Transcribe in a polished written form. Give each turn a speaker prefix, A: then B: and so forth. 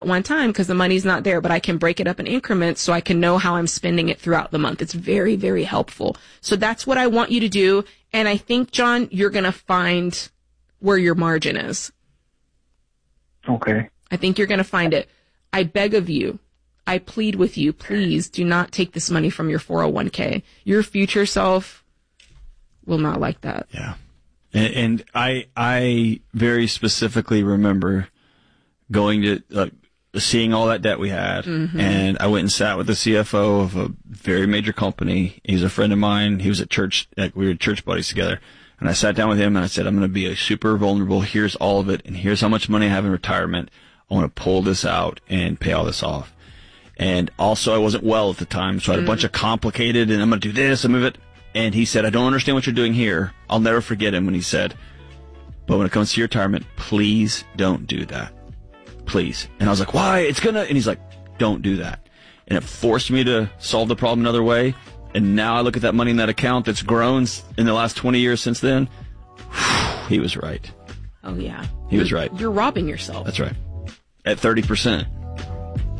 A: one time because the money's not there, but I can break it up in increments so I can know how I'm spending it throughout the month. It's very, very helpful. So that's what I want you to do. And I think, John, you're going to find where your margin is.
B: Okay.
A: I think you're going to find it. I beg of you, I plead with you, please do not take this money from your 401k. Your future self will not like that.
C: Yeah. And I very specifically remember going to seeing all that debt we had, and I went and sat with the CFO of a very major company. He's a friend of mine. He was at church. We were church buddies together. And I sat down with him and I said, I'm going to be a super vulnerable. Here's all of it. And here's how much money I have in retirement. I want to pull this out and pay all this off. And also I wasn't well at the time. So I had a bunch of complicated, and I'm going to do this and move it. And he said, I don't understand what you're doing here. I'll never forget him when he said, but when it comes to your retirement, please don't do that. Please. And I was like, why? It's going to, and he's like, don't do that. And it forced me to solve the problem another way. And now I look at that money in that account that's grown in the last 20 years since then. He was right.
A: Oh, yeah.
C: He was right.
A: You're robbing yourself.
C: That's right. At 30%.